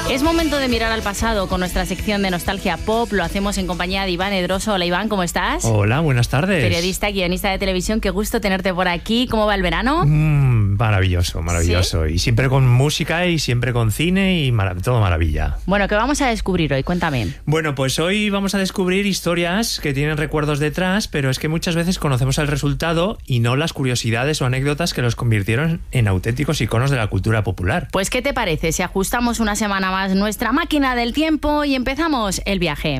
Es momento de mirar al pasado con nuestra sección de Nostalgia Pop. Lo hacemos en compañía de Iván Edroso. Hola Iván, ¿cómo estás? Hola, buenas tardes. Periodista, guionista de televisión, qué gusto tenerte por aquí. ¿Cómo va el verano? Maravilloso, maravilloso. ¿Sí? Y siempre con música y siempre con cine y todo maravilla. Bueno, ¿qué vamos a descubrir hoy? Cuéntame. Bueno, pues hoy vamos a descubrir historias que tienen recuerdos detrás, pero es que muchas veces conocemos el resultado y no las curiosidades o anécdotas que los convirtieron en auténticos iconos de la cultura popular. Pues, ¿qué te parece si ajustamos una semana más nuestra máquina del tiempo y empezamos el viaje?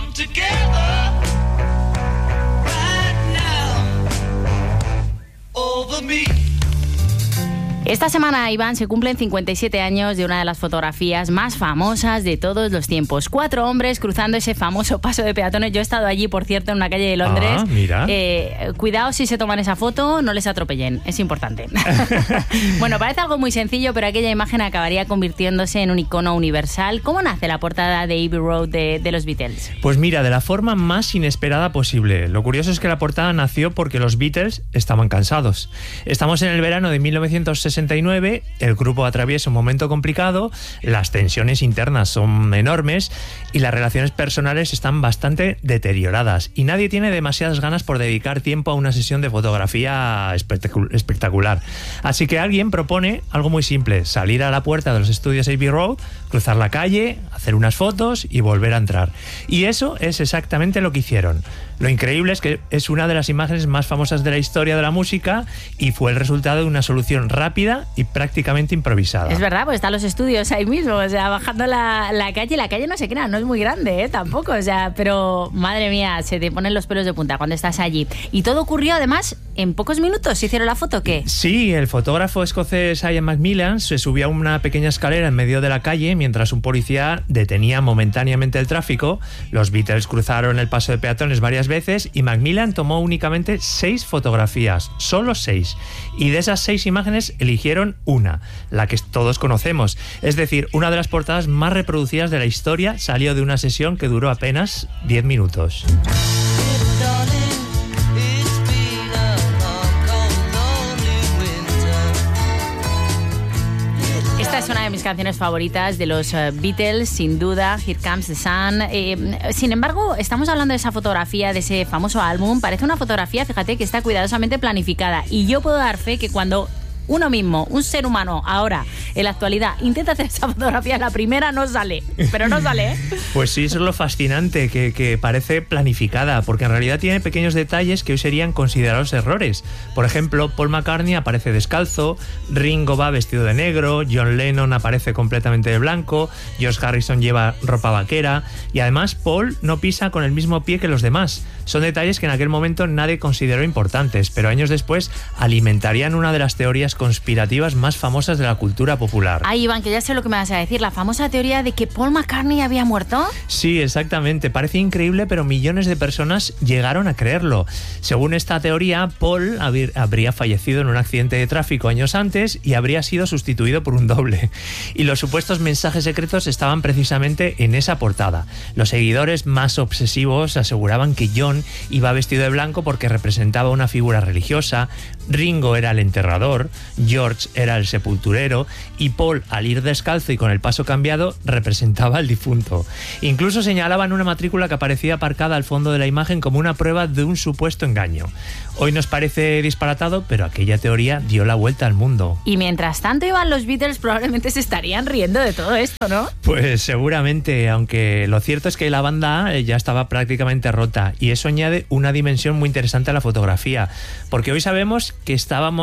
Esta semana, Iván, se cumplen 57 años de una de las fotografías más famosas de todos los tiempos. 4 hombres cruzando ese famoso paso de peatones. Yo he estado allí, por cierto, en una calle de Londres. Ah, mira. Cuidado si se toman esa foto, no les atropellen. Es importante. Bueno, parece algo muy sencillo, pero aquella imagen acabaría convirtiéndose en un icono universal. ¿Cómo nace la portada de Abbey Road de los Beatles? Pues mira, de la forma más inesperada posible. Lo curioso es que la portada nació porque los Beatles estaban cansados. Estamos en el verano de 1969, el grupo atraviesa un momento complicado, las tensiones internas son enormes y las relaciones personales están bastante deterioradas y nadie tiene demasiadas ganas por dedicar tiempo a una sesión de fotografía espectacular. Así que alguien propone algo muy simple: salir a la puerta de los estudios Abbey Road, cruzar la calle, hacer unas fotos y volver a entrar. Y eso es exactamente lo que hicieron. Lo increíble es que es una de las imágenes más famosas de la historia de la música y fue el resultado de una solución rápida y prácticamente improvisada. Es verdad, pues están los estudios ahí mismo, o sea, bajando la calle. La calle no se crea, no es muy grande, tampoco, o sea, pero madre mía, se te ponen los pelos de punta cuando estás allí. Y todo ocurrió además en pocos minutos. ¿Se hicieron la foto o qué? Sí, el fotógrafo escocés Ian Macmillan se subió a una pequeña escalera en medio de la calle mientras un policía detenía momentáneamente el tráfico. Los Beatles cruzaron el paso de peatones varias veces y Macmillan tomó únicamente 6 fotografías, solo 6. Y de esas 6 imágenes eligieron una, la que todos conocemos. Es decir, una de las portadas más reproducidas de la historia salió de una sesión que duró apenas 10 minutos. Esta es una de mis canciones favoritas de los Beatles, sin duda, Here Comes the Sun. Sin embargo, estamos hablando de esa fotografía, de ese famoso álbum. Parece una fotografía, fíjate, que está cuidadosamente planificada. Y yo puedo dar fe que cuando uno mismo, un ser humano, ahora, en la actualidad, intenta hacer esa fotografía, la primera no sale, pero no sale, ¿eh? Pues sí, eso es lo fascinante, que parece planificada, porque en realidad tiene pequeños detalles que hoy serían considerados errores. Por ejemplo, Paul McCartney aparece descalzo, Ringo va vestido de negro, John Lennon aparece completamente de blanco, George Harrison lleva ropa vaquera y además Paul no pisa con el mismo pie que los demás. Son detalles que en aquel momento nadie consideró importantes, pero años después alimentarían una de las teorías conspirativas más famosas de la cultura popular. Ay, Iván, que ya sé lo que me vas a decir, la famosa teoría de que Paul McCartney había muerto. Sí, exactamente. Parece increíble, pero millones de personas llegaron a creerlo. Según esta teoría, Paul habría fallecido en un accidente de tráfico años antes y habría sido sustituido por un doble. Y los supuestos mensajes secretos estaban precisamente en esa portada. Los seguidores más obsesivos aseguraban que John iba vestido de blanco porque representaba una figura religiosa, Ringo era el enterrador, George era el sepulturero y Paul, al ir descalzo y con el paso cambiado, representaba al difunto. Incluso señalaban una matrícula que aparecía aparcada al fondo de la imagen como una prueba de un supuesto engaño. Hoy nos parece disparatado, pero aquella teoría dio la vuelta al mundo. Y mientras tanto, Iván, los Beatles probablemente se estarían riendo de todo esto, ¿no? Pues seguramente, aunque lo cierto es que la banda ya estaba prácticamente rota y eso añade una dimensión muy interesante a la fotografía, porque hoy sabemos que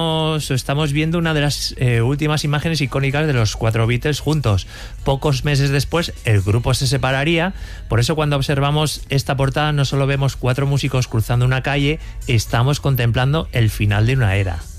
estamos viendo una de las últimas imágenes icónicas de los 4 Beatles juntos. Pocos meses después el grupo se separaría, por eso cuando observamos esta portada no solo vemos 4 músicos cruzando una calle, estamos contemplando el final de una era.